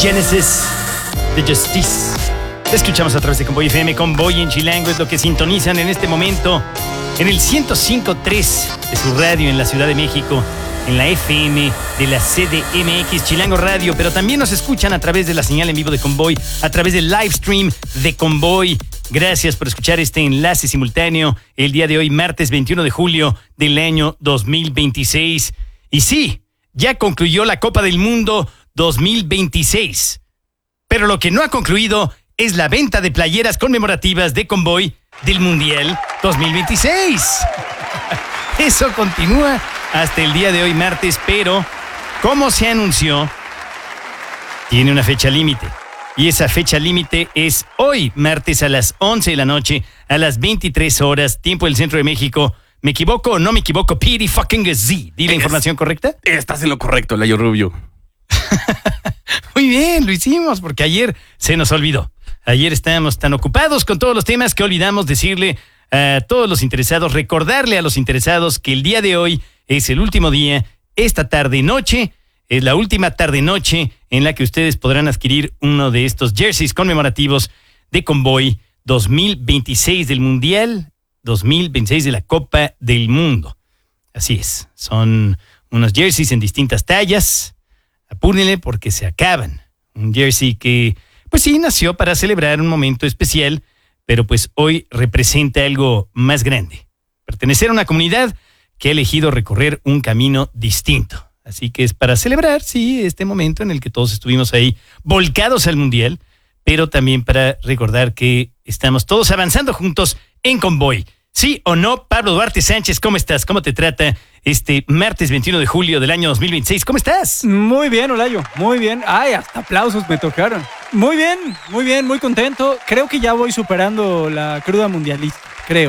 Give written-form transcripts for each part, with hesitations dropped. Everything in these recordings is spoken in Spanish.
Genesis de Justice. Te escuchamos a través de Convoy FM. Convoy en Chilango es lo que sintonizan en este momento en el 105.3 de su radio en la Ciudad de México, en la FM de la CDMX Chilango Radio, pero también nos escuchan a través de la señal en vivo de Convoy, a través del live stream de Convoy. Gracias por escuchar este enlace simultáneo el día de hoy, martes 21 de julio del año 2026. Y sí, ya concluyó la Copa del Mundo 2026. Pero lo que no ha concluido es la venta de playeras conmemorativas de Convoy del Mundial 2026. Eso continúa hasta el día de hoy, martes, pero como se anunció, tiene una fecha límite. Y esa fecha límite es hoy, martes a las 11 de la noche, a las 23 horas, tiempo del Centro de México. ¿Me equivoco o no me equivoco? Piri fucking Z. ¿Di la información correcta? Estás en lo correcto, Layo Rubio. Muy bien, lo hicimos, porque ayer se nos olvidó. Ayer estábamos tan ocupados con todos los temas que olvidamos decirle a todos los interesados, recordarle a los interesados que el día de hoy es el último día, esta tarde-noche, es la última tarde-noche en la que ustedes podrán adquirir uno de estos jerseys conmemorativos de Convoy 2026 del Mundial, 2026 de la Copa del Mundo. Así es, son unos jerseys en distintas tallas. Apúrenle porque se acaban. Un jersey que, pues sí, nació para celebrar un momento especial, pero pues hoy representa algo más grande. Pertenecer a una comunidad que ha elegido recorrer un camino distinto. Así que es para celebrar, sí, este momento en el que todos estuvimos ahí volcados al Mundial, pero también para recordar que estamos todos avanzando juntos en Convoy. ¿Sí o no? Pablo Duarte Sánchez, ¿cómo estás? ¿Cómo te trata este martes 21 de julio del año 2026? ¿Cómo estás? Muy bien, Olayo, muy bien. Ay, hasta aplausos me tocaron. Muy bien, muy contento. Creo que ya voy superando la cruda mundialista, creo.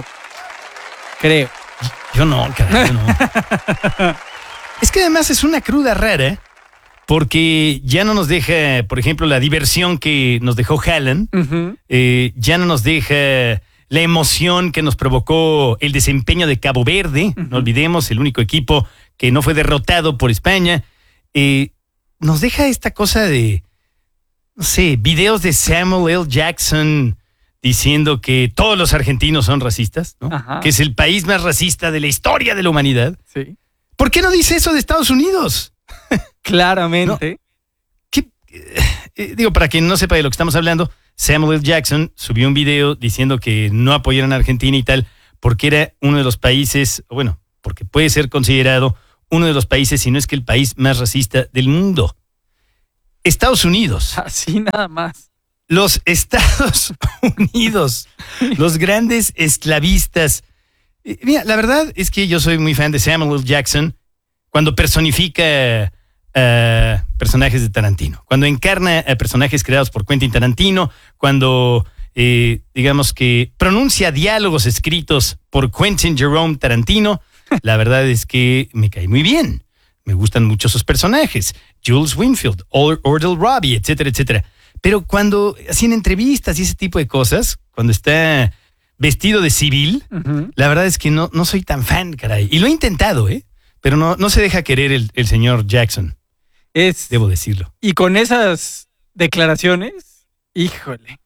Yo no, carajo, no. Es que además es una cruda rara, porque ya no nos deja, por ejemplo, la diversión que nos dejó Haaland, ya no nos deja la emoción que nos provocó el desempeño de Cabo Verde, no olvidemos, el único equipo que no fue derrotado por España. Nos deja esta cosa de, no sé, videos de Samuel L. Jackson diciendo que todos los argentinos son racistas, ¿no? Que es el país más racista de la historia de la humanidad. Sí. ¿Por qué no dice eso de Estados Unidos? Claramente. Digo, para quien no sepa de lo que estamos hablando, Samuel L. Jackson subió un video diciendo que no apoyaron a Argentina y tal, porque era uno de los países, bueno, porque puede ser considerado uno de los países, si no es que el país más racista del mundo. Estados Unidos. Así nada más. Los Estados Unidos, los grandes esclavistas. Mira, la verdad es que yo soy muy fan de Samuel L. Jackson cuando personifica personajes de Tarantino, cuando encarna a personajes creados por Quentin Tarantino, cuando digamos que pronuncia diálogos escritos por Quentin Jerome Tarantino. La verdad es que me cae muy bien, me gustan mucho sus personajes, Jules Winfield, Ordell Robbie, etcétera, etcétera. Pero cuando hacen entrevistas y ese tipo de cosas, cuando está vestido de civil, la verdad es que no soy tan fan, caray. Y lo he intentado, pero no se deja querer el señor Jackson. Debo decirlo. Y con esas declaraciones, híjole.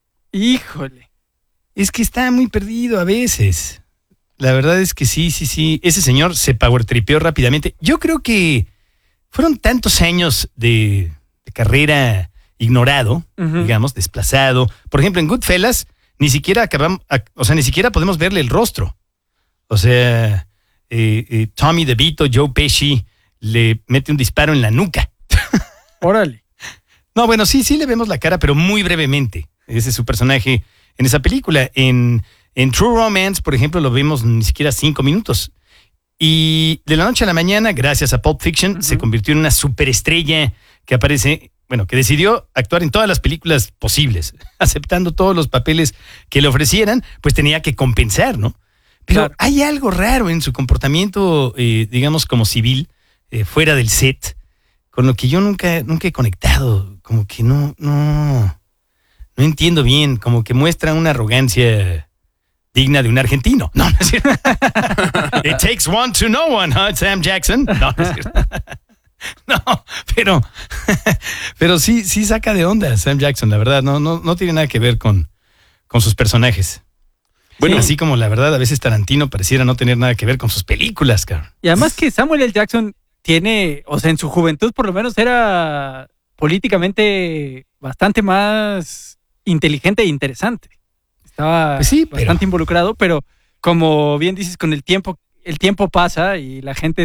Es que está muy perdido a veces. La verdad es que sí. Ese señor se powertripeó rápidamente. Yo creo que fueron tantos años de carrera ignorado, digamos, desplazado. Por ejemplo, en Goodfellas, ni siquiera podemos verle el rostro. O sea, Tommy DeVito, Joe Pesci, le mete un disparo en la nuca. Órale. No, bueno, sí le vemos la cara, pero muy brevemente. Ese es su personaje en esa película. En True Romance, por ejemplo, lo vemos ni siquiera 5 minutos. Y de la noche a la mañana, gracias a Pulp Fiction, se convirtió en una superestrella que aparece, bueno, que decidió actuar en todas las películas posibles, aceptando todos los papeles que le ofrecieran, pues tenía que compensar, ¿no? Pero claro, hay algo raro en su comportamiento, digamos, como civil, fuera del set, con lo que yo nunca he conectado. Como que no entiendo bien, como que muestra una arrogancia digna de un argentino. No es cierto. It takes one to know one, huh, Sam Jackson? No es cierto. No, pero sí saca de onda Sam Jackson, la verdad. No tiene nada que ver con sus personajes. Bueno, así como la verdad, a veces Tarantino pareciera no tener nada que ver con sus películas, cabrón. Y además que Samuel L. Jackson tiene, o sea, en su juventud por lo menos era políticamente bastante más inteligente e interesante. Estaba Pues sí, bastante involucrado, pero como bien dices, con el tiempo pasa y la gente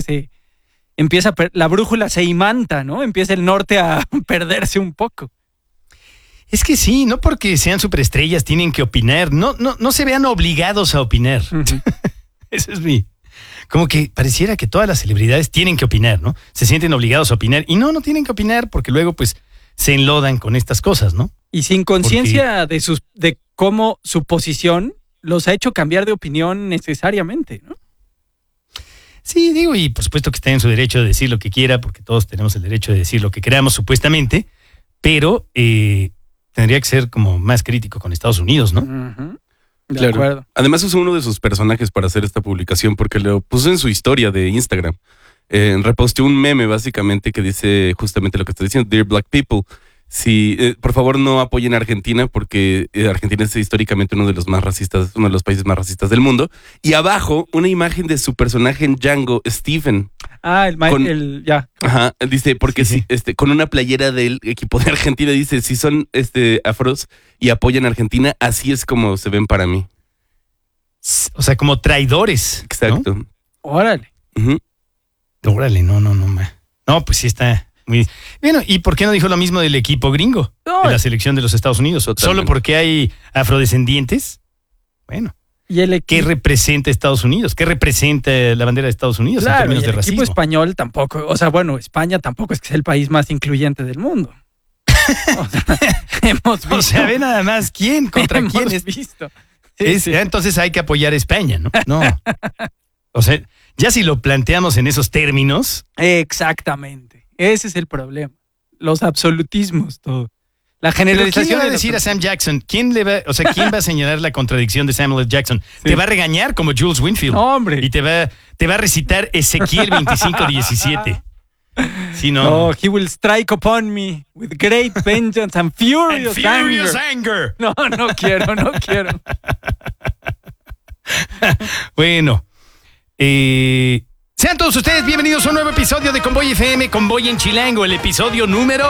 la brújula se imanta, ¿no? Empieza el norte a perderse un poco. Es que sí, no porque sean superestrellas tienen que opinar. No se vean obligados a opinar. Uh-huh. Eso es como que pareciera que todas las celebridades tienen que opinar, ¿no? Se sienten obligados a opinar y no tienen que opinar porque luego pues se enlodan con estas cosas, ¿no? Y sin conciencia de cómo su posición los ha hecho cambiar de opinión necesariamente, ¿no? Sí, digo, y por supuesto que está en su derecho de decir lo que quiera, porque todos tenemos el derecho de decir lo que queramos, supuestamente, pero tendría que ser como más crítico con Estados Unidos, ¿no? Uh-huh. De Claro. acuerdo. Además usó uno de sus personajes para hacer esta publicación porque lo puso en su historia de Instagram. Reposteó un meme básicamente que dice justamente lo que está diciendo, Dear Black People. Si, por favor no apoyen a Argentina porque Argentina es históricamente uno de los países más racistas del mundo. Y abajo una imagen de su personaje en Django, Stephen. Ah, ya. Ajá, dice, porque Sí. con una playera del equipo de Argentina, dice, si son afros y apoyan a Argentina, así es como se ven para mí. O sea, como traidores. Exacto. Órale. Ujú. Órale, no. No, pues sí está muy... Bueno, ¿y por qué no dijo lo mismo del equipo gringo? No. De la selección de los Estados Unidos. Totalmente. ¿Solo porque hay afrodescendientes? Bueno, Y el ¿qué equipo, representa Estados Unidos? ¿Qué representa la bandera de Estados Unidos en claro, términos y de el equipo racismo? español tampoco, o sea, bueno, España tampoco es que sea el país más incluyente del mundo. O sea, hemos visto. O sea, ve nada más quién contra hemos quién es. visto. Sí, sí. Entonces hay que apoyar a España, ¿no? No. O sea, ya si lo planteamos en esos términos, Exactamente. Ese es el problema. Los absolutismos, todo. La ¿pero quién generalización. le va a de los decir a Sam Jackson? ¿Quién va a señalar la contradicción de Samuel L. Jackson? Sí. Te va a regañar como Jules Winfield. No, hombre. Y te va a recitar Ezequiel 25:17. Sí, no. No, he will strike upon me with great vengeance and And furious, furious anger. anger. No quiero. Bueno, sean todos ustedes bienvenidos a un nuevo episodio de Convoy FM, Convoy en Chilango, el episodio número...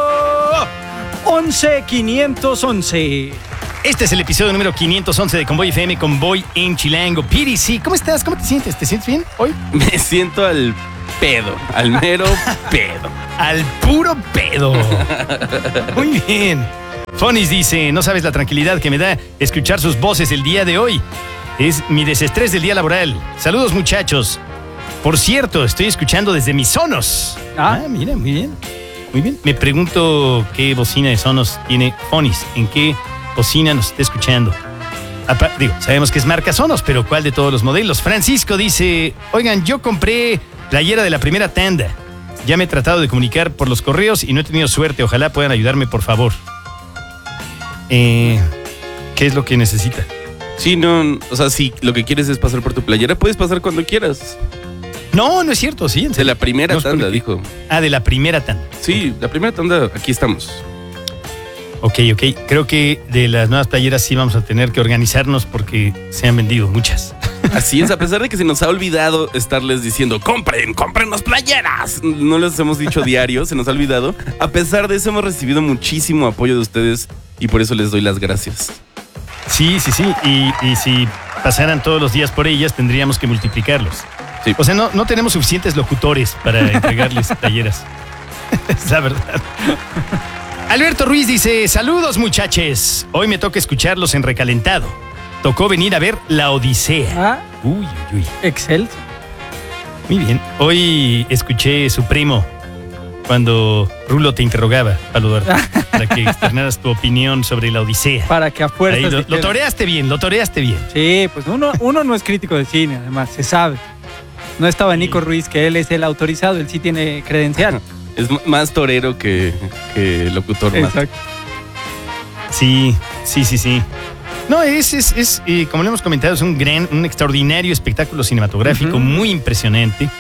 11,511. Este es el episodio número 511 de Convoy FM, Convoy en Chilango. PDC, ¿cómo estás? ¿Cómo te sientes? ¿Te sientes bien hoy? Me siento al pedo, al mero pedo. Al puro pedo. Muy bien. Fonis dice, no sabes la tranquilidad que me da escuchar sus voces el día de hoy. Es mi desestrés del día laboral. Saludos, muchachos. Por cierto, estoy escuchando desde mis Sonos. Mira, muy bien. Muy bien. Me pregunto qué bocina de Sonos tiene Fonis. ¿En qué bocina nos está escuchando? Sabemos que es marca Sonos, pero ¿cuál de todos los modelos? Francisco dice, oigan, yo compré playera de la primera tanda. Ya me he tratado de comunicar por los correos y no he tenido suerte. Ojalá puedan ayudarme, por favor. ¿Qué es lo que necesita? Sí, no, o sea, si lo que quieres es pasar por tu playera, puedes pasar cuando quieras. No es cierto, sí. En De serio. la primera No es tanda, porque- dijo. De la primera tanda. Sí, la primera tanda, aquí estamos. Ok. Creo que de las nuevas playeras sí vamos a tener que organizarnos porque se han vendido muchas. Así es, a pesar de que se nos ha olvidado estarles diciendo, compren las playeras. No les hemos dicho diario, se nos ha olvidado. A pesar de eso hemos recibido muchísimo apoyo de ustedes y por eso les doy las gracias. Sí. Y si pasaran todos los días por ellas, tendríamos que multiplicarlos. Sí. O sea, no tenemos suficientes locutores para entregarles playeras. Es la verdad. Alberto Ruiz dice, saludos muchachos. Hoy me toca escucharlos en recalentado. Tocó venir a ver La Odisea. Uy. Excelso. Muy bien. Hoy escuché Supremo cuando Rulo te interrogaba, Pablo Duarte, para que externaras tu opinión sobre La Odisea. Para que a fuerzas. Ahí lo dijeran. toreaste bien. Sí, pues uno no es crítico de cine, además, se sabe. No estaba Nico Ruiz, que él es el autorizado, él sí tiene credencial. Es más torero que locutor. Más. Exacto. Sí. No, es como le hemos comentado, es un extraordinario espectáculo cinematográfico, Ujú. muy impresionante.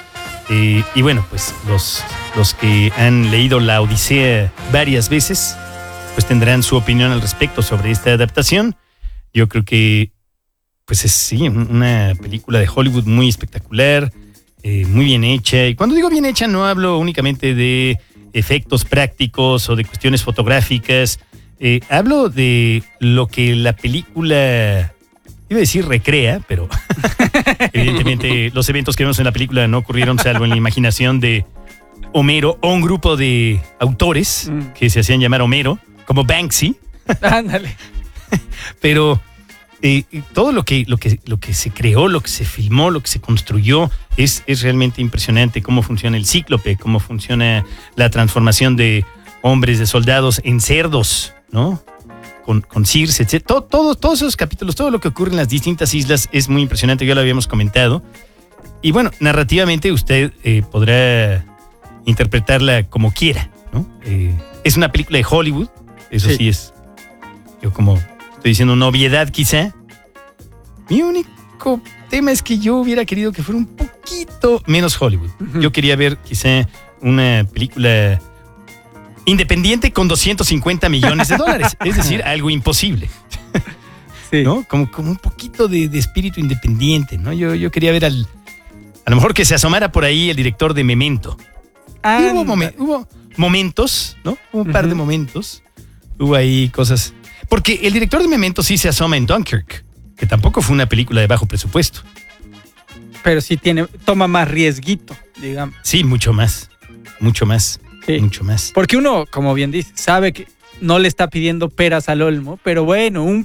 Y bueno, pues los que han leído La Odisea varias veces, pues tendrán su opinión al respecto sobre esta adaptación. Yo creo que, pues es sí, una película de Hollywood muy espectacular, muy bien hecha. Y cuando digo bien hecha no hablo únicamente de efectos prácticos o de cuestiones fotográficas. Hablo de lo que la película, iba a decir recrea, pero evidentemente los eventos que vemos en la película no ocurrieron salvo en la imaginación de Homero o un grupo de autores que se hacían llamar Homero, como Banksy. Ándale. Pero todo lo que se creó, lo que se filmó, lo que se construyó es realmente impresionante. Cómo funciona el cíclope, cómo funciona la transformación de hombres, de soldados en cerdos, ¿no? Con Circe, etc. Todos esos capítulos, todo lo que ocurre en las distintas islas es muy impresionante, ya lo habíamos comentado. Y bueno, narrativamente usted podrá interpretarla como quiera, ¿no? Es una película de Hollywood, eso sí es, yo como estoy diciendo, una obviedad quizá. Mi único tema es que yo hubiera querido que fuera un poquito menos Hollywood. Yo quería ver quizá una película independiente con $250 millones. Es decir, algo imposible. Sí. ¿No? Como un poquito de espíritu independiente, ¿no? Yo quería ver a lo mejor que se asomara por ahí el director de Memento. Hubo momentos, ¿no? Hubo un par de momentos. Hubo ahí cosas. Porque el director de Memento sí se asoma en Dunkirk, que tampoco fue una película de bajo presupuesto. Pero sí toma más riesguito, digamos. Sí, mucho más. Mucho más. Sí. Mucho más. Porque uno, como bien dice, sabe que no le está pidiendo peras al olmo, pero bueno, un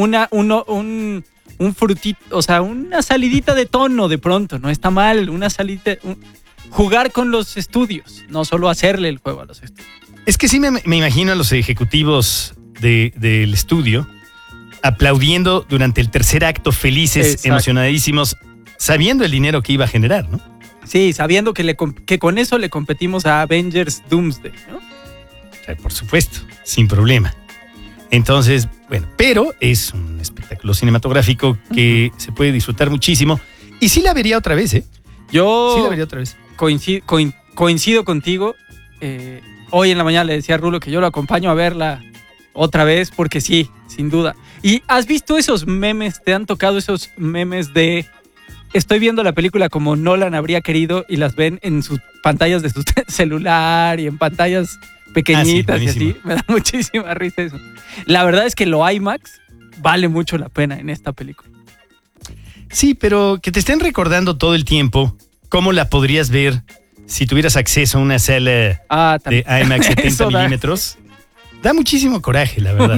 frutito, o sea, una salidita de tono de pronto, no está mal, una salidita, jugar con los estudios, no solo hacerle el juego a los estudios. Es que sí me imagino a los ejecutivos del estudio aplaudiendo durante el tercer acto, felices, Exacto. emocionadísimos, sabiendo el dinero que iba a generar, ¿no? Sí, sabiendo que con eso le competimos a Avengers Doomsday, ¿no? O sea, por supuesto, sin problema. Entonces, bueno, pero es un espectáculo cinematográfico que se puede disfrutar muchísimo. Y sí la vería otra vez, ¿eh? Yo Sí la vería otra vez. coincido contigo. Hoy en la mañana le decía a Rulo que yo lo acompaño a verla otra vez porque sí, sin duda. ¿Y has visto esos memes? ¿Te han tocado esos memes de estoy viendo la película como Nolan habría querido y las ven en sus pantallas de su celular y en pantallas pequeñitas y así? Me da muchísima risa eso. La verdad es que lo IMAX vale mucho la pena en esta película. Sí, pero que te estén recordando todo el tiempo cómo la podrías ver si tuvieras acceso a una sala de IMAX 70 milímetros. Da muchísimo coraje, la verdad.